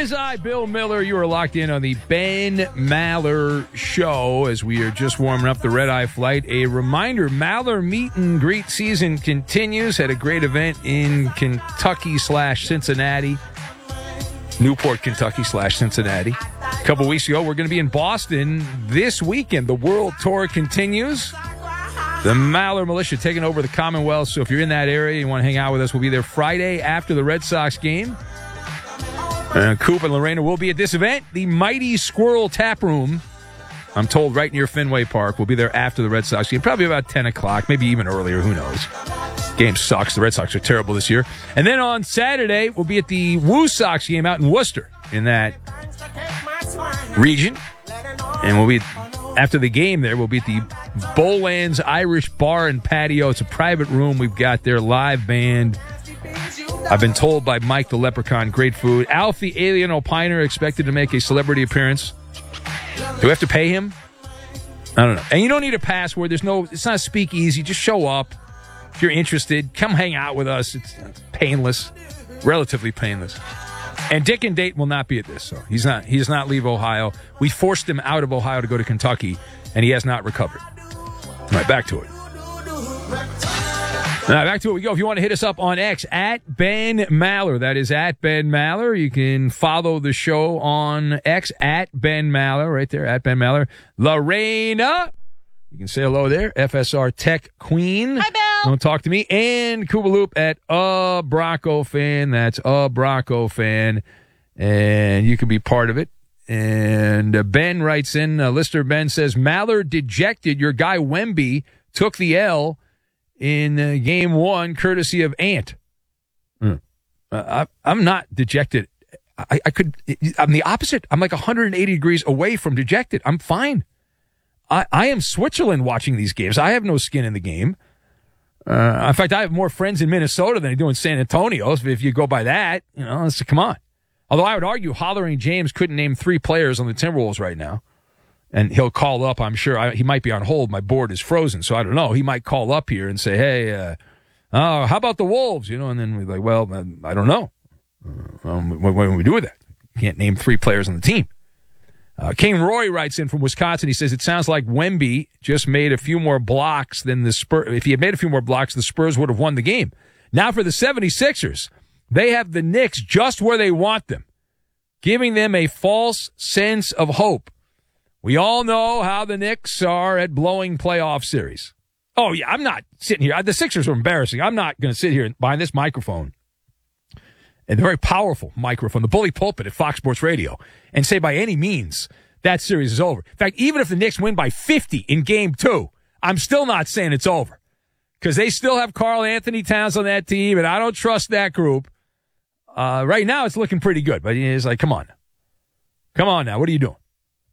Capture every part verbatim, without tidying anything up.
is I, Bill Miller. You are locked in on the Ben Maller Show as we are just warming up the Red Eye flight. A reminder, Maller meet and greet season continues. Had a great event in Kentucky slash Cincinnati. Newport, Kentucky slash Cincinnati. A couple weeks ago, we're going to be in Boston this weekend. The World Tour continues. The Maller Militia taking over the Commonwealth. So if you're in that area, you want to hang out with us, we'll be there Friday after the Red Sox game. Uh, Coop and Lorena will be at this event, the Mighty Squirrel Tap Room. I'm told right near Fenway Park. We'll be there after the Red Sox game, probably about ten o'clock, maybe even earlier. Who knows? Game sucks. The Red Sox are terrible this year. And then on Saturday, we'll be at the Woo Sox game out in Worcester in that region. And we'll be, after the game there, we'll be at the Bowlands Irish Bar and Patio. It's a private room. We've got their live band. I've been told by Mike the Leprechaun, great food. Alf the Alien Opiner expected to make a celebrity appearance. Do we have to pay him? I don't know. And you don't need a password. There's no, it's not a speakeasy. Just show up. If you're interested, come hang out with us. It's, it's painless, relatively painless. And Dick and Date will not be at this, so he's not. He does not leave Ohio. We forced him out of Ohio to go to Kentucky, and he has not recovered. All right, back to it. All right, back to it we go. If you want to hit us up on X, at Ben Maller. That is at Ben Maller. You can follow the show on X, at Ben Maller, right there, at Ben Maller. Lorena, you can say hello there. F S R Tech Queen. Hi, Bill. Don't talk to me. And Koopaloop at a Bronco fan. That's a Bronco fan. And you can be part of it. And uh, Ben writes in, uh, listener Ben says, Maller dejected. Your guy Wemby took the L in uh, game one, courtesy of Ant. Mm. Uh, I, I'm not dejected. I, I could, I'm the opposite. I'm like one hundred eighty degrees away from dejected. I'm fine. I, I am Switzerland watching these games. I have no skin in the game. Uh, in fact, I have more friends in Minnesota than I do in San Antonio. If you go by that, you know, let's, come on. Although I would argue Hollering James couldn't name three players on the Timberwolves right now. And he'll call up, I'm sure. I, he might be on hold. My board is frozen, so I don't know. He might call up here and say, hey, uh, oh, how about the Wolves? You know, and then we're like, well, I don't know. Uh, um, what, what do we do with that? Can't name three players on the team. Uh, King Roy writes in from Wisconsin. He says, it sounds like Wemby just made a few more blocks than the Spurs. If he had made a few more blocks, the Spurs would have won the game. Now for the seventy-sixers, they have the Knicks just where they want them, giving them a false sense of hope. We all know how the Knicks are at blowing playoff series. Oh, yeah, I'm not sitting here. The Sixers are embarrassing. I'm not going to sit here behind this microphone, and the very powerful microphone, the bully pulpit at Fox Sports Radio, and say by any means that series is over. In fact, even if the Knicks win by fifty in game two, I'm still not saying it's over because they still have Karl Anthony Towns on that team, and I don't trust that group. Uh, right now, it's looking pretty good, but it's like, come on. Come on now. What are you doing?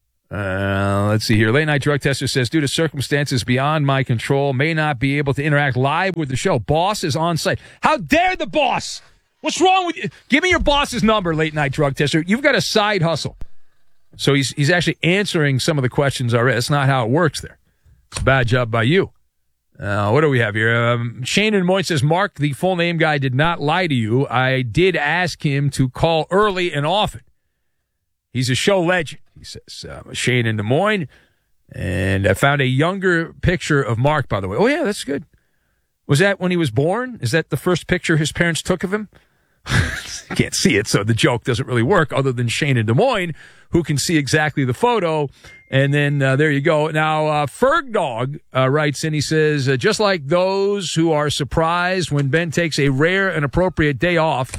Uh, let's see here. Late Night Drug Tester says, due to circumstances beyond my control, may not be able to interact live with the show. Boss is on site. How dare the boss? What's wrong with you? Give me your boss's number, Late Night Drug Tester. You've got a side hustle. So he's he's actually answering some of the questions already. That's not how it works there. It's a bad job by you. Uh, what do we have here? Um, Shane in Moines says, Mark, the full name guy, did not lie to you. I did ask him to call early and often. He's a show legend, he says. Uh, Shane in Des Moines. And I found a younger picture of Mark, by the way. Oh, yeah, that's good. Was that when he was born? Is that the first picture his parents took of him? Can't see it, so the joke doesn't really work, other than Shane in Des Moines, who can see exactly the photo. And then uh, there you go. Now, uh, Ferg Dog uh, writes in, he says, uh, just like those who are surprised when Ben takes a rare and appropriate day off,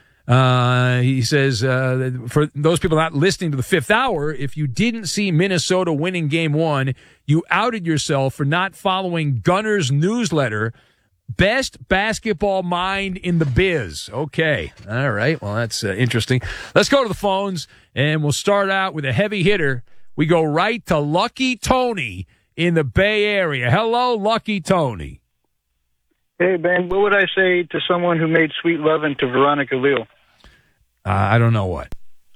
Uh, he says, uh, for those people not listening to the fifth hour, if you didn't see Minnesota winning game one, you outed yourself for not following Gunner's newsletter, Best Basketball Mind in the Biz. Okay. All right. Well, that's uh, interesting. Let's go to the phones, and we'll start out with a heavy hitter. We go right to Lucky Tony in the Bay Area. Hello, Lucky Tony. Hey, Ben, what would I say to someone who made Sweet Lovin' to Veronica Leal? Uh, I don't know what.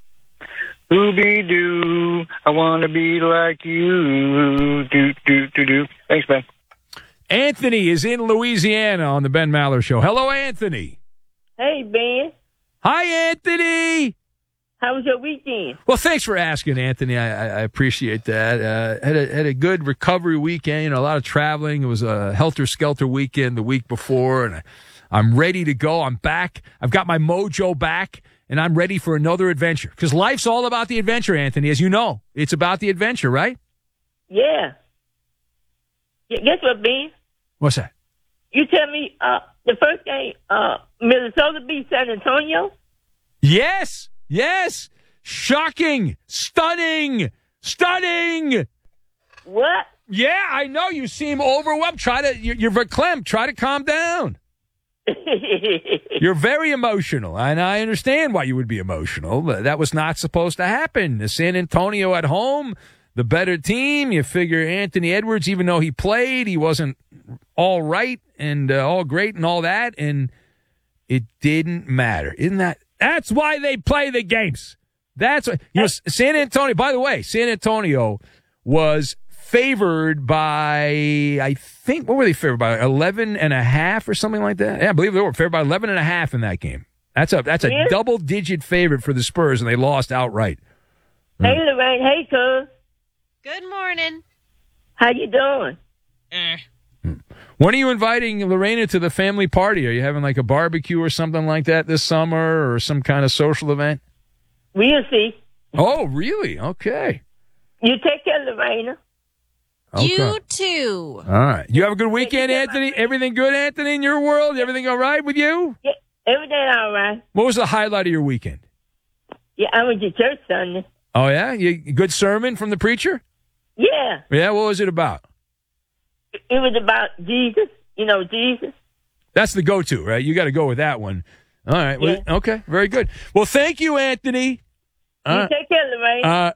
Ooby-doo, I want to be like you. Do, do, do, do. Thanks, Ben. Anthony is in Louisiana on the Ben Maller Show. Hello, Anthony. Hey, Ben. Hi, Anthony. How was your weekend? Well, thanks for asking, Anthony. I, I I appreciate that. Uh, had a had a good recovery weekend. You know, a lot of traveling. It was a helter skelter weekend the week before, and I, I'm ready to go. I'm back. I've got my mojo back, and I'm ready for another adventure. Because life's all about the adventure, Anthony. As you know, it's about the adventure, right? Yeah. yeah guess what, Ben? What's that? You tell me uh, the first game, uh, Minnesota beat San Antonio? Yes. Yes. Shocking. Stunning. Stunning. What? Yeah, I know. You seem overwhelmed. Try to, you're, you're verklempt. Try to calm down. You're very emotional, and I understand why you would be emotional. But that was not supposed to happen. The San Antonio at home, the better team. You figure Anthony Edwards, even though he played, he wasn't all right and uh, all great and all that, and it didn't matter. Isn't that? That's why they play the games. That's what, you know, San Antonio, by the way, San Antonio was favored by, I think, what were they favored by? eleven and a half or something like that? Yeah, I believe they were favored by eleven and a half in that game. That's a, that's a yeah. double digit favorite for the Spurs, and they lost outright. Hey, Lorraine. Hey, cuz. Good morning. How you doing? Eh. When are you inviting Lorena to the family party? Are you having like a barbecue or something like that this summer, or some kind of social event? We'll see. Oh, really? Okay. You take care, Lorena. Okay. You too. All right. You have a good weekend, Anthony? Everything good, Anthony, in your world? Everything all right with you? Yeah, everything all right. What was the highlight of your weekend? Yeah, I went to church Sunday. Oh, yeah? You, good sermon from the preacher? Yeah. Yeah, what was it about? It was about Jesus, you know, Jesus. That's the go-to, right? You got to go with that one. All right. Well, Yeah. okay. Very good. Well, thank you, Anthony. You Uh, take care, Lorraine. uh,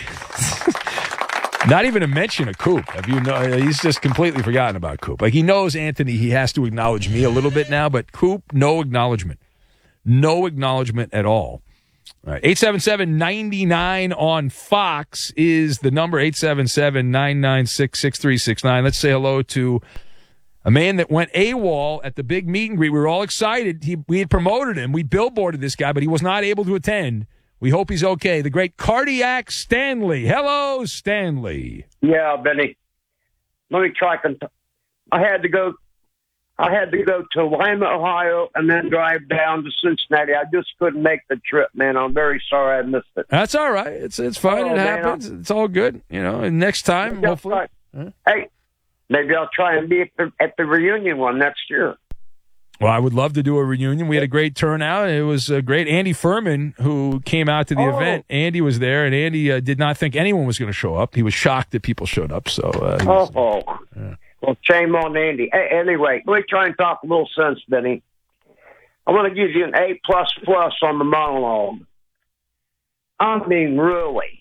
okay. Not even a mention of Coop. Have you know? He's just completely forgotten about Coop. Like, he knows Anthony. He has to acknowledge me a little bit now, but Coop, no acknowledgement. No acknowledgement at all. All right. eight seven seven, nine nine on Fox is the number, eight seven seven, nine nine six, six three six nine. Let's say hello to a man that went AWOL at the big meet and greet. We were all excited. He, we had promoted him. We billboarded this guy, but he was not able to attend. We hope he's okay. The great Cardiac Stanley. Hello, Stanley. Yeah, Benny. Let me try. Cont- I had to go. I had to go to Lima, Ohio, and then drive down to Cincinnati. I just couldn't make the trip, man. I'm very sorry I missed it. That's all right. It's it's fine. Oh, it man, happens. It's all good. You know. And next time, Maybe I'll hopefully. try- Hey, maybe I'll try and be at the, at the reunion one next year. Well, I would love to do a reunion. We had a great turnout. It was uh, great. Andy Furman, who came out to the Oh. event, Andy was there, and Andy uh, did not think anyone was going to show up. He was shocked that people showed up. So, uh, he was- Oh, Yeah. well, shame on Andy. Hey, anyway, let me try and talk a little sense, Benny. I want to give you an A plus plus on the monologue. I mean, really.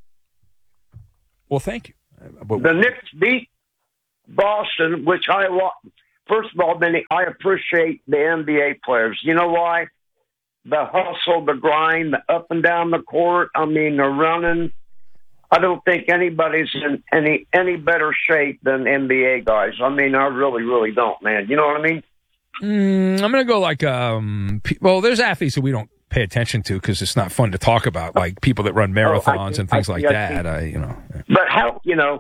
well, thank you. Uh, but- The Knicks beat Boston, which I wa- first of all, Benny, I appreciate the N B A players. You know why? The hustle, the grind, the up and down the court. I mean, the running. I don't think anybody's in any any better shape than N B A guys. I mean, I really, really don't, man. You know what I mean? Mm, I'm going to go like, um, pe- well, there's athletes that we don't pay attention to because it's not fun to talk about, like people that run marathons see. and things I like see, I that. see. I, you know, yeah. But how, you know,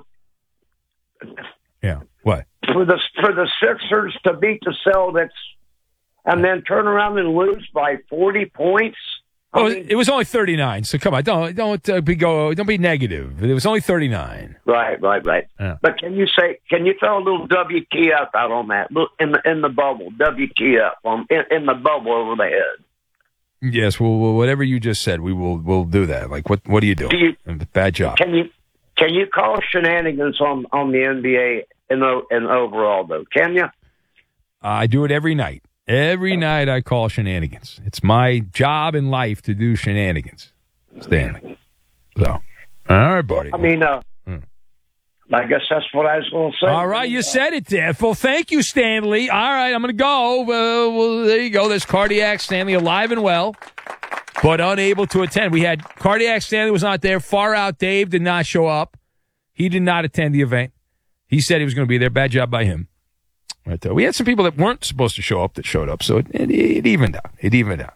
yeah. What? for the for the Sixers to beat the Celtics and then turn around and lose by forty points. I Oh, mean, it was only thirty-nine. So come on, don't don't uh, be go don't be negative. It was only thirty-nine. right, right, right. Yeah. But can you say? Can you throw a little W T F out on that? Look in the in the bubble, W T F on in, in the bubble over the head. Yes, well, well, whatever you just said, we will we'll do that. Like, what what are you doing? Do you- Bad job. Can you can you call shenanigans on, on the N B A in o- in overall though? Can you? I do it every night. Every night I call shenanigans. It's my job in life to do shenanigans, Stanley. So, all right, buddy. I mean, uh, Hmm. I guess that's what I was going to say. All right, you said it, Dad. Well, thank you, Stanley. All right, I'm going to go. Uh, well, there you go. There's Cardiac Stanley alive and well, but unable to attend. We had Cardiac Stanley was not there. Far Out Dave did not show up. He did not attend the event. He said he was going to be there. Bad job by him. But, uh, we had some people that weren't supposed to show up that showed up, so it, it, it evened out. It evened out.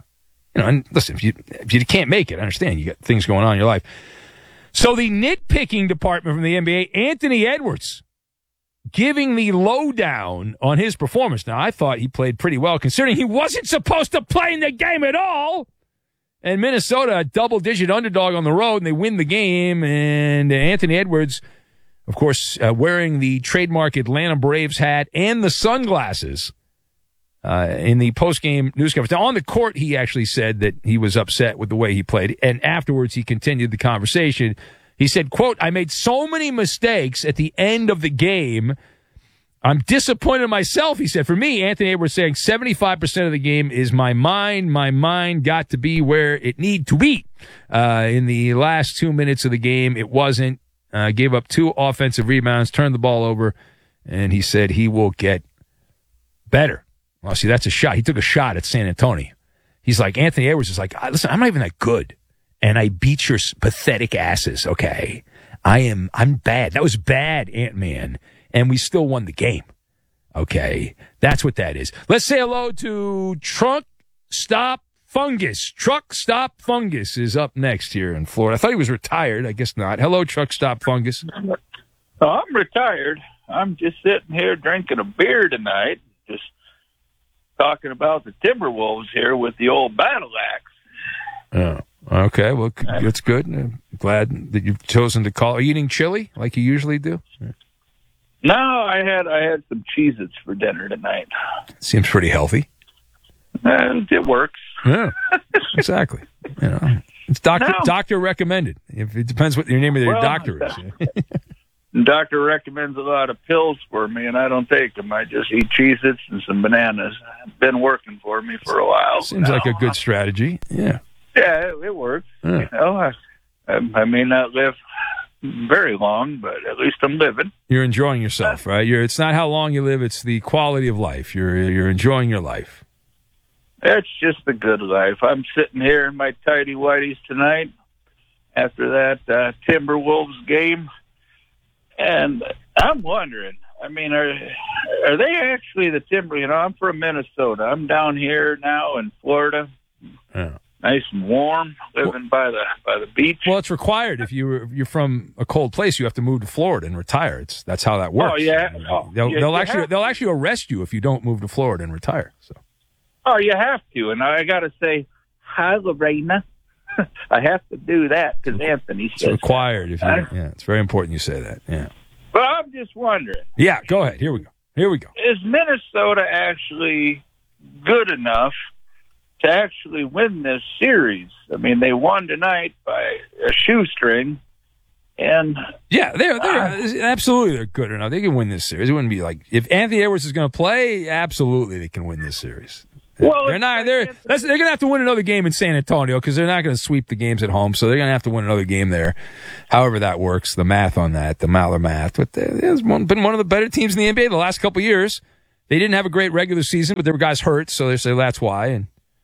You know, and listen, if you if you can't make it, I understand you got things going on in your life. So the nitpicking department from the N B A, Anthony Edwards, giving the lowdown on his performance. Now, I thought he played pretty well, considering he wasn't supposed to play in the game at all. And Minnesota, a double-digit underdog on the road, and they win the game. And Anthony Edwards, of course, uh, wearing the trademark Atlanta Braves hat and the sunglasses uh, in the post-game news conference. Now, on the court, he actually said that he was upset with the way he played. And afterwards, he continued the conversation. He said, quote, I made so many mistakes at the end of the game. I'm disappointed in myself, he said. For me, Anthony Edwards saying seventy-five percent of the game is my mind. My mind got to be where it need to be. Uh, in the last two minutes of the game, it wasn't. Uh, gave up two offensive rebounds, turned the ball over, and he said he will get better. Well, see, that's a shot. He took a shot at San Antonio. He's like, Anthony Edwards is like, listen, I'm not even that good. And I beat your pathetic asses, okay? I am, I'm bad. That was bad, Ant-Man. And we still won the game, okay? That's what that is. Let's say hello to Truck Stop Fungus. Truck Stop Fungus is up next here in Florida. I thought he was retired. I guess not. Hello, Truck Stop Fungus. Oh, I'm retired. I'm just sitting here drinking a beer tonight, just talking about the Timberwolves here with the old battle axe. Oh, okay. Well, that's good. I'm glad that you've chosen to call. Are you eating chili like you usually do? No, I had I had some Cheez-Its for dinner tonight. Seems pretty healthy. And it works. Yeah, exactly. You know, it's doctor No. doctor recommended. If it depends what your name of your Well, doctor is. The doctor recommends a lot of pills for me, and I don't take them. I just eat Cheez-Its and some bananas. It's been working for me for a while. Seems now. like a good strategy. Yeah. Yeah, it, it works. Yeah. You know, I, I, I may not live very long, but at least I'm living. You're enjoying yourself, right? You're. It's not how long you live; it's the quality of life. You're you're enjoying your life. It's just a good life. I'm sitting here in my tidy whities tonight after that uh, Timberwolves game, and I'm wondering. I mean, are are they actually the Timber? You know, I'm from Minnesota. I'm down here now in Florida. Yeah. Nice and warm, living by the by the beach. Well, it's required if you if you're from a cold place, you have to move to Florida and retire. It's that's how that works. Oh yeah, oh, they'll, you, they'll you actually have, they'll actually arrest you if you don't move to Florida and retire. So. Oh, you have to, and I got to say, hi, Lorena. I have to do that because Anthony It's says required. If you, I- yeah, it's very important you say that. Yeah. But I'm just wondering, Yeah. Go ahead. Here we go. Here we go. is Minnesota actually good enough to actually win this series? I mean, they won tonight by a shoestring, and Yeah, they're they're absolutely they're good enough. They can win this series. It wouldn't be like if Anthony Edwards is going to play. Absolutely, they can win this series. Well, they're it's not. like They're Anthony- that's, they're going to have to win another game in San Antonio because they're not going to sweep the games at home. So they're going to have to win another game there. However that works, the math on that, the Maller math. But there's one, been one of the better teams in the N B A the last couple of years. They didn't have a great regular season, but there were guys hurt, so they say that's why. And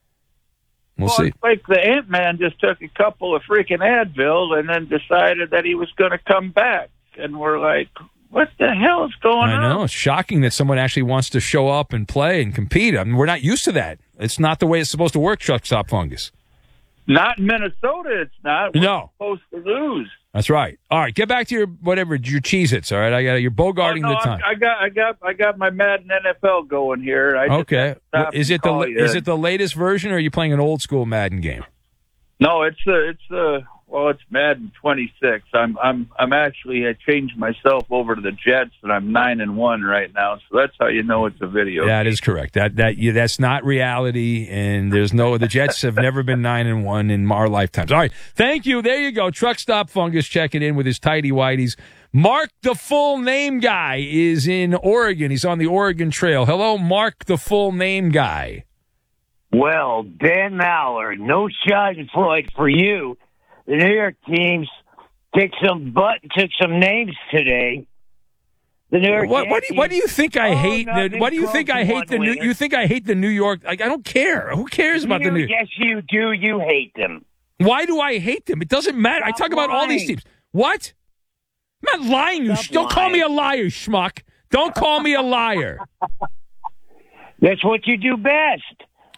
we'll, well, see. it's like the Ant-Man just took a couple of freaking Advil and then decided that he was going to come back, and we're like, what the hell is going I on? know. It's shocking that someone actually wants to show up and play and compete. I mean, we're not used to that. It's not the way it's supposed to work, Truck Stop Fungus. Not in Minnesota, it's not. We're No. supposed to lose. That's right. All right, get back to your whatever your Cheez-Its. All right, I got you're bogarting Oh, no, the time. I, I got, I got, I got my Madden N F L going here. I just Okay, had to stop is and it the call you. is it the latest version, or are you playing an old school Madden game? No, it's the, it's the. Well, it's Madden twenty-six. I'm, I'm, I'm actually. I changed myself over to the Jets, and I'm nine and one right now. So that's how you know it's a video. That is correct. That that yeah, that's not reality, and there's no. The Jets have never been nine and one in our lifetimes. All right, thank you. There you go. Truck Stop Fungus checking in with his tidy whities. Mark, the full name guy, is in Oregon. He's on the Oregon Trail. Hello, Mark, the full name guy. Well, Dan Maller, no schadenfreude for you. The New York teams kicked some butt and took some names today. The New York What, what do you, what do you think I Oh, hate? The, nothing what do you think I close to hate the one New? winner. You think I hate the New York? Like, I don't care. Who cares about the New? Yes, you do. You hate them. Why do I hate them? It doesn't matter. I Stop talk about all these lying. teams. What? I'm not lying. You sh- don't call me a liar, schmuck. Don't call me a liar. That's what you do best.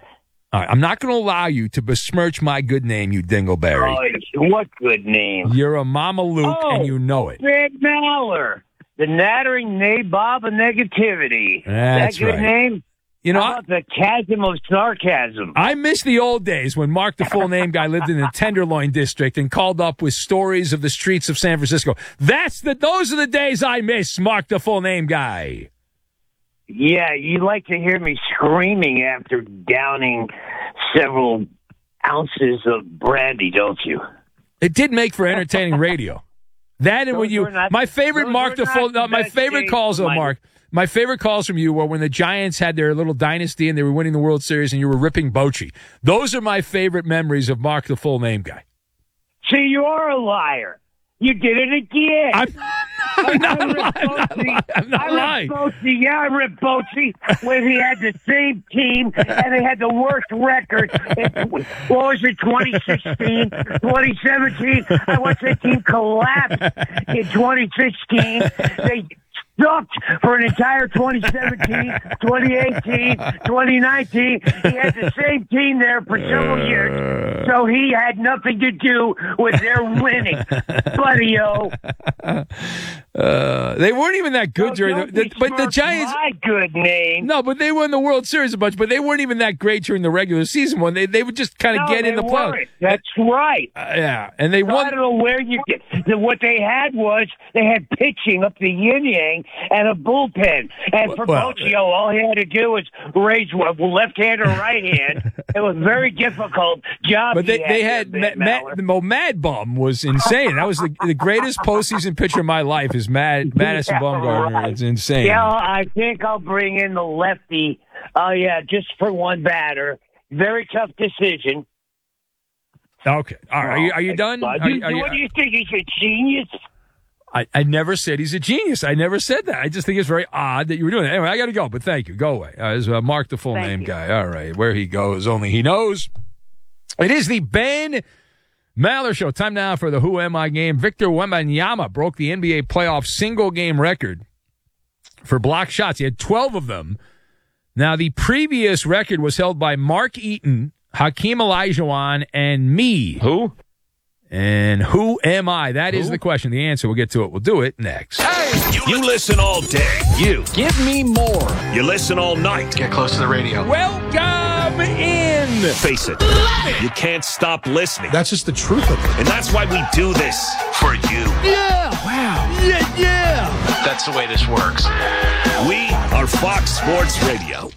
All right, I'm not going to allow you to besmirch my good name, you dingleberry. Oh, what good name? You're a Mama Luke, Oh, and you know it. Big Maller. The nattering nabob of negativity. That's that good right. name? You know, How about the chasm of sarcasm? I miss the old days when Mark, the full name guy, lived in the Tenderloin district and called up with stories of the streets of San Francisco. That's the those are the days I miss, Mark, the full name guy. Yeah, you like to hear me screaming after downing several ounces of brandy, don't you? It did make for entertaining radio. That and Those when you, were not- my favorite those Mark were the not full, the no, my best favorite days calls of though, my- Mark. My favorite calls from you were when the Giants had their little dynasty and they were winning the World Series and you were ripping Bochy. Those are my favorite memories of Mark the full name guy. See, you are a liar. You did it again. I'm, I'm not, I'm not, I'm not, lying. I'm not I lying. ripped Bochy. Yeah, I ripped Bochy when he had the same team and they had the worst record. In, what was it, twenty sixteen, twenty seventeen? I watched that team collapse in twenty sixteen. They sucked for an entire twenty seventeen, twenty eighteen, twenty nineteen. He had the same team there for several years, so he had nothing to do with their winning. Buddy-o. Uh, they weren't even that good No, during don't the, the but the besmirch Giants. My good name. No, but they won the World Series a bunch, but they weren't even that great during the regular season one. They they would just kind of No, get in they the playoffs. weren't. That's right. Uh, yeah, and they So I won. don't know where you get. The, what they had was they had pitching up the yin yang and a bullpen. And for Well, Bocchio, all he had to do was raise one left hand or right hand. It was a very difficult job. But they, he they had, had there, Ma- Ben Ma- Maller. the Mo Mad Bum was insane. That was the, the greatest postseason pitcher of my life. Is Mad Madison Yeah, Bumgarner? right. It's insane. Yeah, I think I'll bring in the lefty. Oh yeah, just for one batter. Very tough decision. Okay, all right. Are you, are you done? But Are you- you- are you- what do you think? He's a genius. I, I never said he's a genius. I never said that. I just think it's very odd that you were doing that. Anyway, I got to go, but thank you. Go away. Uh, this is uh, Mark, the full Thank name you. guy. All right, where he goes, only he knows. It is the Ben Maller Show. Time now for the Who Am I game. Victor Wembanyama broke the N B A playoff single game record for block shots. He had twelve of them. Now, the previous record was held by Mark Eaton, Hakeem Olajuwon, and me. Who? And who am I? That is the question. The answer, we'll get to it. We'll do it next. You listen all day. You. Give me more. You listen all night. Get close to the radio. Welcome in. Face it. You can't stop listening. That's just the truth of it. And that's why we do this for you. Yeah. Wow. Yeah, yeah. That's the way this works. We are Fox Sports Radio.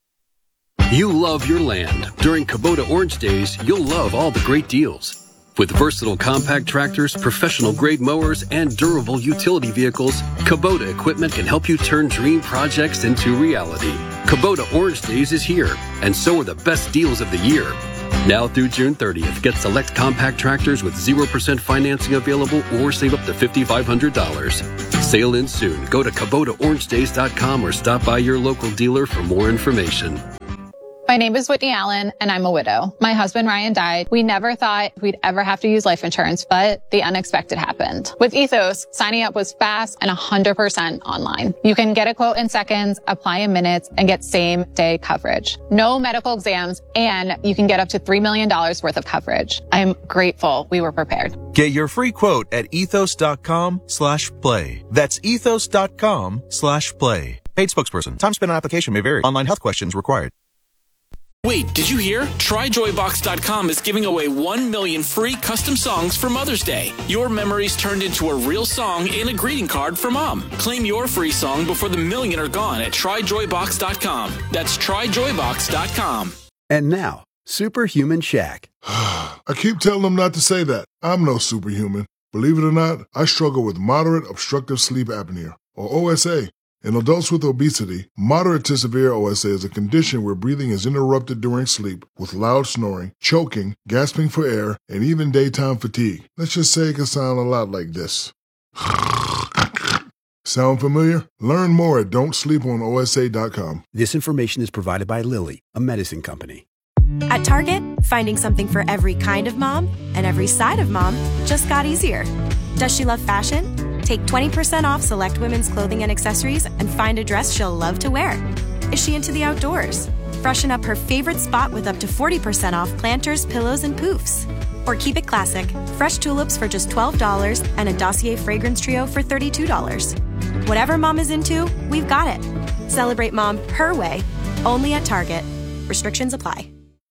You love your land. During Kubota Orange Days, you'll love all the great deals. With versatile compact tractors, professional-grade mowers, and durable utility vehicles, Kubota equipment can help you turn dream projects into reality. Kubota Orange Days is here, and so are the best deals of the year. Now through June thirtieth, get select compact tractors with zero percent financing available or save up to five thousand five hundred dollars. Sail in soon. Go to Kubota Orange Days dot com or stop by your local dealer for more information. My name is Whitney Allen, and I'm a widow. My husband, Ryan, died. We never thought we'd ever have to use life insurance, but the unexpected happened. With Ethos, signing up was fast and one hundred percent online. You can get a quote in seconds, apply in minutes, and get same-day coverage. No medical exams, and you can get up to three million dollars worth of coverage. I'm grateful we were prepared. Get your free quote at ethos.com slash play. That's ethos.com slash play. Paid spokesperson. Time spent on application may vary. Online health questions required. Wait, did you hear? Try Joy Box dot com is giving away one million free custom songs for Mother's Day. Your memories turned into a real song and a greeting card for Mom. Claim your free song before the million are gone at Try Joy Box dot com. That's Try Joy Box dot com. And now, Superhuman Shaq. I keep telling them not to say that. I'm no superhuman. Believe it or not, I struggle with moderate obstructive sleep apnea, or O S A. In adults with obesity, moderate to severe O S A is a condition where breathing is interrupted during sleep with loud snoring, choking, gasping for air, and even daytime fatigue. Let's just say it can sound a lot like this. Sound familiar? Learn more at don't sleep on O S A dot com. This information is provided by Lilly, a medicine company. At Target, finding something for every kind of mom and every side of mom just got easier. Does she love fashion? Take twenty percent off select women's clothing and accessories and find a dress she'll love to wear. Is she into the outdoors? Freshen up her favorite spot with up to forty percent off planters, pillows, and poofs. Or keep it classic. Fresh tulips for just twelve dollars and a Dossier fragrance trio for thirty-two dollars. Whatever mom is into, we've got it. Celebrate mom her way, only at Target. Restrictions apply.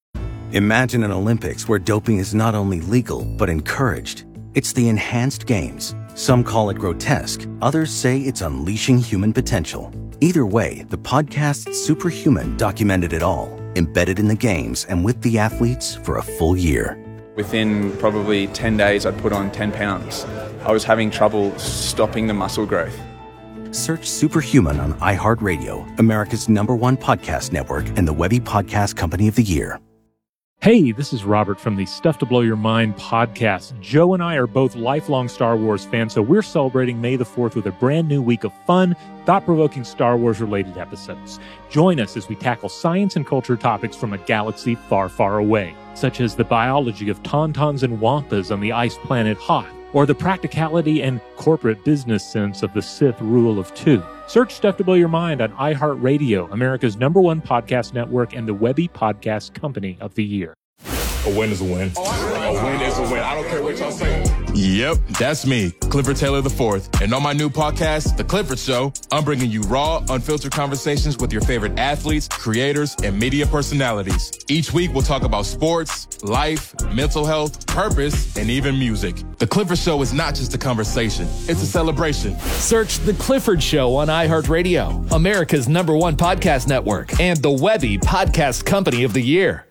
Imagine an Olympics where doping is not only legal, but encouraged. It's the Enhanced Games. Some call it grotesque. Others say it's unleashing human potential. Either way, the podcast Superhuman documented it all, embedded in the games and with the athletes for a full year. Within probably ten days, I'd put on ten pounds. I was having trouble stopping the muscle growth. Search Superhuman on iHeartRadio, America's number one podcast network and the Webby Podcast Company of the Year. Hey, this is Robert from the Stuff to Blow Your Mind podcast. Joe and I are both lifelong Star Wars fans, so we're celebrating May the fourth with a brand new week of fun, thought-provoking Star Wars-related episodes. Join us as we tackle science and culture topics from a galaxy far, far away, such as the biology of tauntauns and wampas on the ice planet Hoth, or the practicality and corporate business sense of the Sith rule of two. Search Stuff to Blow Your Mind on iHeartRadio, America's number one podcast network and the Webby Podcast Company of the Year. A win is a win. A win is a win. I don't care what y'all say. Yep, that's me, Clifford Taylor the fourth. And on my new podcast, The Clifford Show, I'm bringing you raw, unfiltered conversations with your favorite athletes, creators, and media personalities. Each week, we'll talk about sports, life, mental health, purpose, and even music. The Clifford Show is not just a conversation. It's a celebration. Search The Clifford Show on iHeartRadio, America's number one podcast network, and the Webby Podcast Company of the Year.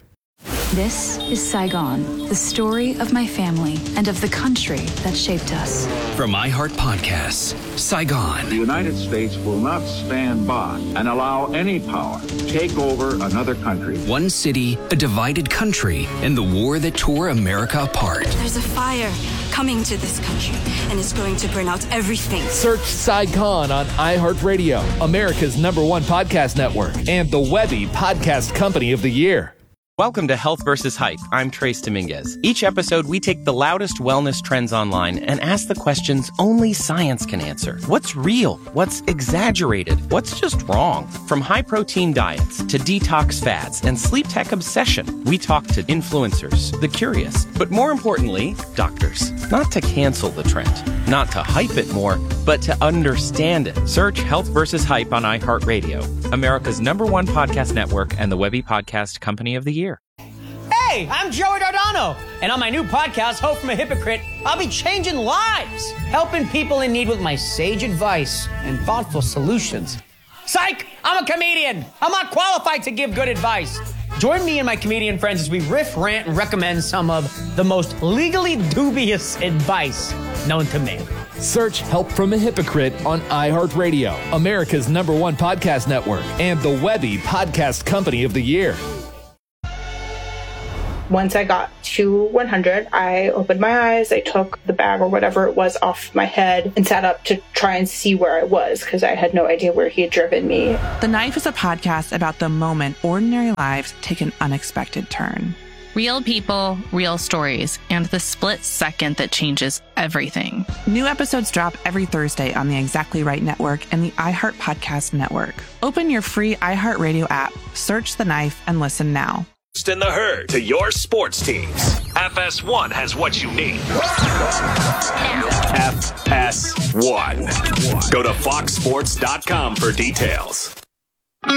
This is Saigon, the story of my family and of the country that shaped us. From iHeart Podcasts, Saigon. The United States will not stand by and allow any power to take over another country. One city, a divided country, and the war that tore America apart. There's a fire coming to this country, and it's going to burn out everything. Search Saigon on iHeartRadio, America's number one podcast network, and the Webby Podcast Company of the Year. Welcome to Health versus Hype. I'm Trace Dominguez. Each episode, we take the loudest wellness trends online and ask the questions only science can answer. What's real? What's exaggerated? What's just wrong? From high-protein diets to detox fads and sleep tech obsession, we talk to influencers, the curious, but more importantly, doctors. Not to cancel the trend, not to hype it more, but to understand it. Search Health versus Hype on iHeartRadio, America's number one podcast network and the Webby Podcast Company of the Year. Hey, I'm Joey Dardano, and on my new podcast, Hope from a Hypocrite, I'll be changing lives, helping people in need with my sage advice and thoughtful solutions. Psych! I'm a comedian. I'm not qualified to give good advice. Join me and my comedian friends as we riff, rant, and recommend some of the most legally dubious advice known to man. Search Help from a Hypocrite on iHeartRadio, America's number one podcast network, and the Webby Podcast Company of the Year. Once I got to one hundred, I opened my eyes, I took the bag or whatever it was off my head and sat up to try and see where I was because I had no idea where he had driven me. The Knife is a podcast about the moment ordinary lives take an unexpected turn. Real people, real stories, and the split second that changes everything. New episodes drop every Thursday on the Exactly Right Network and the iHeart Podcast Network. Open your free iHeartRadio app, search The Knife, and listen now. In the herd to your sports teams. F S one has what you need. F S one. Go to fox sports dot com for details.